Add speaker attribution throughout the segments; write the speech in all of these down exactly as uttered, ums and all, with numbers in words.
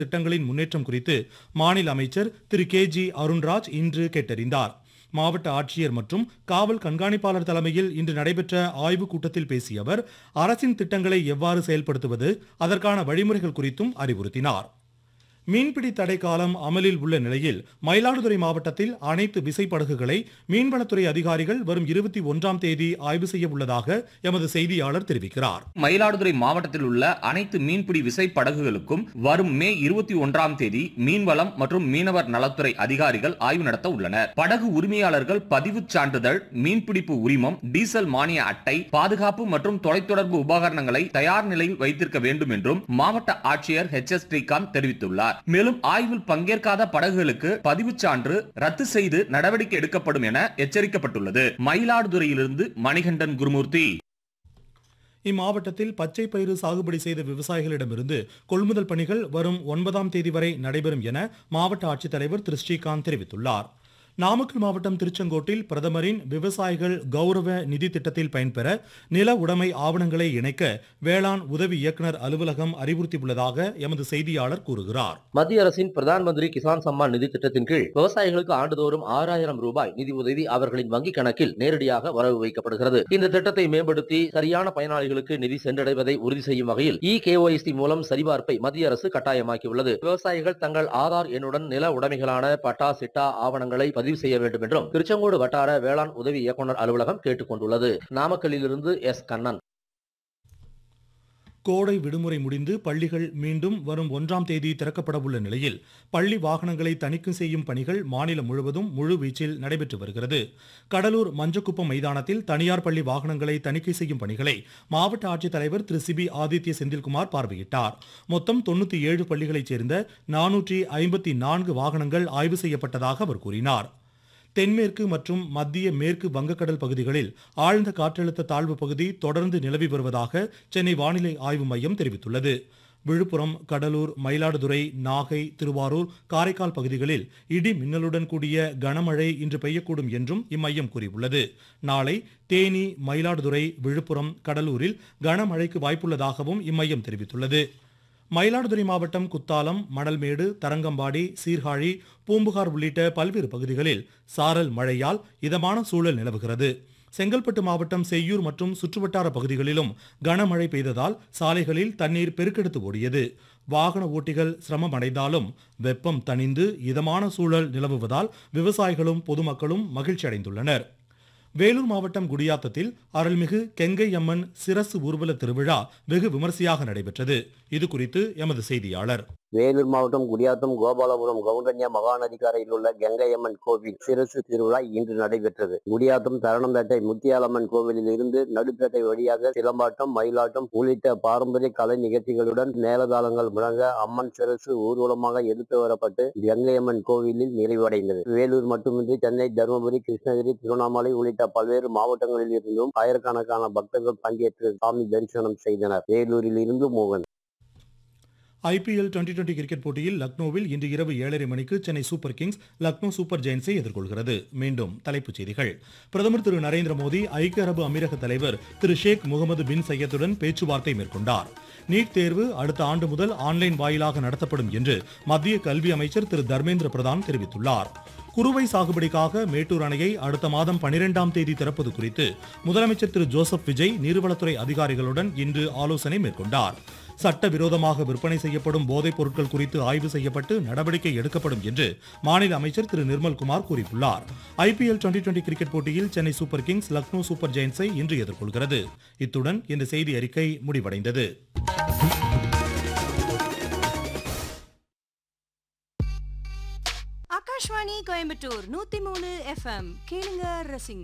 Speaker 1: திட்டங்களின் முன்னேற்றம் குறித்து மாநில அமைச்சர் திரு கே ஜி அருண்ராஜ் இன்று கேட்டறிந்தார். மாவட்ட ஆட்சியர் மற்றும் காவல் கண்காணிப்பாளர் தலைமையில் இன்று நடைபெற்ற ஆய்வுக் கூட்டத்தில் பேசிய அவர் அரசின் திட்டங்களை எவ்வாறு செயல்படுத்துவது, அதற்கான வழிமுறைகள் குறித்தும் அறிவுறுத்தினார். மீன்பிடி தடை காலம் அமலில் உள்ள நிலையில் மயிலாடுதுறை மாவட்டத்தில் அனைத்து விசைப்படகுகளை மீன்வளத்துறை அதிகாரிகள் வரும் இருபத்தி ஒன்றாம் தேதி ஆய்வு செய்ய உள்ளதாக எமது செய்தியாளர் தெரிவிக்கிறார்.
Speaker 2: மயிலாடுதுறை மாவட்டத்தில் உள்ள அனைத்து மீன்பிடி விசைப்படகுகளுக்கும் வரும் மே இருபத்தி ஒன்றாம் தேதி மீன்வளம் மற்றும் மீனவர் நலத்துறை அதிகாரிகள் ஆய்வு நடத்த உள்ளனர். படகு உரிமையாளர்கள் பதிவுச் சான்றிதழ், மீன்பிடிப்பு உரிமம், டீசல் மானிய அட்டை, பாதுகாப்பு மற்றும் தொலைத்தொடர்பு உபகரணங்களை தயார் நிலையில் வைத்திருக்க வேண்டும் என்றும் மாவட்ட ஆட்சியர் எச் எஸ் ஸ்ரீகாந்த் தெரிவித்துள்ளார். மேலும் ஆய்வில் பங்கேற்காத படகுகளுக்கு பதிவுச் சான்று ரத்து செய்து நடவடிக்கை எடுக்கப்படும் என எச்சரிக்கப்பட்டுள்ளது. மயிலாடுதுறையிலிருந்து மணிகண்டன் குருமூர்த்தி.
Speaker 1: இம்மாவட்டத்தில் பச்சை பயிறு சாகுபடி செய்த விவசாயிகளிடமிருந்து கொள்முதல் பணிகள் வரும் ஒன்பதாம் தேதி வரை நடைபெறும் என மாவட்ட ஆட்சித்தலைவர் திரு ஸ்ரீகாந்த் தெரிவித்துள்ளார். நாமக்கல் மாவட்டம் திருச்செங்கோட்டில் பிரதமரின் விவசாயிகள் கௌரவ நிதி திட்டத்தில் பயன்பெற நில உடைமை ஆவணங்களை இணைக்க வேளாண் உதவி இயக்குநர் அலுவலகம் அறிவுறுத்தியுள்ளதாக எமது செய்தியாளர் கூறுகிறார்.
Speaker 3: மத்திய அரசின் பிரதான் மந்திரி கிசான் சம்மான் நிதி திட்டத்தின் கீழ் விவசாயிகளுக்கு ஆண்டுதோறும் ஆறாயிரம் ரூபாய் நிதி உதவி அவர்களின் வங்கிக் கணக்கில் நேரடியாக வரவு வைக்கப்படுகிறது. இந்த திட்டத்தை மேம்படுத்தி சரியான பயனாளிகளுக்கு நிதி சென்றடைவதை உறுதி செய்யும் வகையில் இ கே ஒய் சி மூலம் சரிபார்ப்பை மத்திய அரசு கட்டாயமாக்கியுள்ளது. விவசாயிகள் தங்கள் ஆதார் எண்ணுடன் நில உடைமைகளான பட்டா, சிட்டா ஆவணங்களை பதிவு செய்ய வேண்டும் என்றும் திருச்செங்கோடு வட்டார வேளாண் உதவி இயக்குநர் அலுவலகம் கேட்டுக் கொண்டுள்ளது. நாமக்கல்லிலிருந்து எஸ் கண்ணன்.
Speaker 1: கோடை விடுமுறை முடிந்து பள்ளிகள் மீண்டும் வரும் ஒன்றாம் தேதி திறக்கப்பட உள்ள நிலையில் பள்ளி வாகனங்களை தணிக்கை செய்யும் பணிகள் மாநிலம் முழுவதும் முழு வீச்சில் நடைபெற்று வருகிறது. கடலூர் மஞ்சக்குப்பம் மைதானத்தில் தனியார் பள்ளி வாகனங்களை தணிக்கை செய்யும் பணிகளை மாவட்ட ஆட்சித்தலைவர் திரு சி பி ஆதித்ய செந்தில்குமார் பார்வையிட்டார். மொத்தம் தொண்ணூத்தி ஏழு பள்ளிகளைச் சேர்ந்த நானூற்றி ஐம்பத்தி நான்கு வாகனங்கள் ஆய்வு செய்யப்பட்டதாக அவர் கூறினார். தென்மேற்கு மற்றும் மத்திய மேற்கு வங்கக்கடல் பகுதிகளில் ஆழ்ந்த காற்றழுத்த தாழ்வு பகுதி தொடர்ந்து நிலவி வருவதாக சென்னை வானிலை ஆய்வு மையம் தெரிவித்துள்ளது. விழுப்புரம், கடலூர், மயிலாடுதுறை, நாகை, திருவாரூர், காரைக்கால் பகுதிகளில் இடி மின்னலுடன் கூடிய கனமழை இன்று பெய்யக்கூடும் என்றும் இம்மையம் கூறியுள்ளது. நாளை தேனி, மயிலாடுதுறை, விழுப்புரம், கடலூரில் கனமழைக்கு வாய்ப்புள்ளதாகவும் இம்மையம் தெரிவித்துள்ளது. மயிலாடுதுறை மாவட்டம் குத்தாலம், மணல்மேடு, தரங்கம்பாடி, சீர்காழி, பூம்புகார் உள்ளிட்ட பல்வேறு பகுதிகளில் சாரல் மழையால் இதமான சூழல் நிலவுகிறது. செங்கல்பட்டு மாவட்டம் செய்யூர் மற்றும் சுற்றுவட்டார பகுதிகளிலும் கனமழை பெய்ததால் சாலைகளில் தண்ணீர் பெருக்கெடுத்து ஓடியது. வாகன ஓட்டிகள் சிரமம் அடைந்தாலும் வெப்பம் தணிந்து இதமான சூழல் நிலவுவதால் விவசாயிகளும் பொதுமக்களும் மகிழ்ச்சி அடைந்துள்ளனர். வேலூர் மாவட்டம் குடியாத்தத்தில் அருள்மிகு கெங்கை அம்மன் சிரசு ஊர்வல திருவிழா வெகு விமரிசையாக நடைபெற்றது. இது குறித்து எமது செய்தியாளர்.
Speaker 4: வேலூர் மாவட்டம் குடியாத்தம் கோபாலபுரம் கவுண்டன்யா மகாநதிக்கரையில் உள்ள கங்கையம்மன் கோவில் சிரசு திருவிழா இன்று நடைபெற்றது. குடியாத்தம் தரணம்பேட்டை முத்தியாலம்மன் கோவிலில் இருந்து நடுப்பேட்டை வழியாக சிலம்பாட்டம், மயிலாட்டம் உள்ளிட்ட பாரம்பரிய கலை நிகழ்ச்சிகளுடன் மேலதாளங்கள் முழங்க அம்மன் சிரசு ஊர்வலமாக எடுத்து வரப்பட்டு கங்கையம்மன் கோவிலில் நிறைவடைந்தது. வேலூர் மட்டுமின்றி சென்னை, தருமபுரி, கிருஷ்ணகிரி, திருவண்ணாமலை உள்ளிட்ட பல்வேறு மாவட்டங்களில் இருந்தும் ஆயிரக்கணக்கான பக்தர்கள் பங்கேற்று சாமி தரிசனம் செய்தனர். வேலூரில் இருந்து மோகன்.
Speaker 1: I P L twenty twenty cricket போட்டியில் லக்னோவில் இன்று இரவு ஏழரை மணிக்கு Chennai super Kings Lucknow super ஜெயின்ஸை எதிர்கொள்கிறது. மீண்டும் தலைப்புச் செய்திகள். பிரதமர் திரு நரேந்திர மோடி ஐக்கிய அரபு அமீரக தலைவர் திரு ஷேக் முகமது பின் சையதுடன் பேச்சுவார்த்தை மேற்கொண்டார். நீட் தேர்வு அடுத்த ஆண்டு முதல் ஆன்லைன் வாயிலாக நடத்தப்படும் என்று மத்திய கல்வி அமைச்சர் திரு தர்மேந்திர பிரதான் தெரிவித்துள்ளார். குறுவை சாகுபடிக்காக மேட்டூர் அணையை அடுத்த மாதம் பனிரெண்டாம் தேதி திறப்பது குறித்து முதலமைச்சர் திரு ஜோசப் விஜய் நீர்வளத்துறை அதிகாரிகளுடன் இன்று ஆலோசனை மேற்கொண்டார். சட்டவிரோதமாக விற்பனை செய்யப்படும் போதைப் பொருட்கள் குறித்து ஆய்வு செய்யப்பட்டு நடவடிக்கை எடுக்கப்படும் என்று மாநில அமைச்சர் திரு நிர்மல்குமார் கூறியுள்ளார். I P L twenty twenty cricket போட்டியில் Chennai super Kings Lucknow super ஜெயின்ஸை இன்று எதிர்கொள்கிறது. இத்துடன் இந்த செய்தி அறிக்கை முடிவடைந்தது.
Speaker 5: ஆகாஷ்வாணி கோயம்புத்தூர் நூத்தி மூணு எஃப் எம் கேளுங்க ரசிங்க.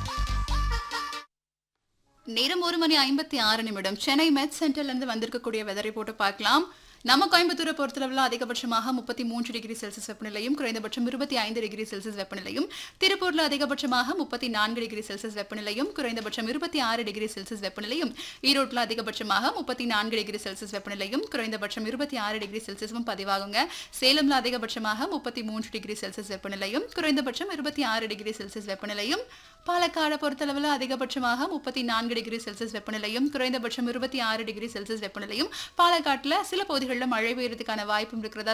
Speaker 6: நேரம் ஒரு மணி ஐம்பத்தி ஆறு நிமிடம். சென்னை மெட் சென்டர்ல இருந்து வந்திருக்கக்கூடிய வெதரை போட்டு பார்க்கலாம். நம்ம கோயம்புத்தூரை பொறுத்தளவில் அதிகபட்சமாக முப்பத்தி மூன்று டிகிரி செல்சியஸ் வெப்பநிலையும் குறைந்தபட்சம் இருபத்தி ஐந்து டிகிரி செல்சியஸ் வெப்பநிலையும், திருப்பூர்ல அதிகபட்சமாக முப்பத்தி நான்கு டிகிரி செல்சியஸ் வெப்பநிலையும் குறைந்தபட்சம் இருபத்தி ஆறு டிகிரி செல்சியஸ் வெப்பநிலையும், ஈரோட்டில் அதிகபட்சமாக முப்பத்தி நான்கு டிகிரி செல்சியஸ் வெப்பநிலையும் குறைந்தபட்சம் இருபத்தி ஆறு டிகிரி செல்சியஸும் பதிவாகுங்க. சேலம்ல அதிகபட்சமாக முப்பத்தி மூன்று டிகிரி செல்சியஸ் வெப்பநிலையும் குறைந்தபட்சம் இருபத்தி ஆறு டிகிரி செல்சியஸ் வெப்பநிலையும், பாலக்காடு பொறுத்தளவில் அதிகபட்சமாக முப்பத்தி நான்கு டிகிரி செல்சியஸ் வெப்பநிலையும் குறைந்தபட்சம் இருபத்தி ஆறு டிகிரி செல்சியஸ் வெப்பநிலையும், பாலக்காட்டில் சில பகுதிகளில் பகுதிகளில் மழை பெய்யறதுக்கான வாய்ப்பும் இருக்கிறதா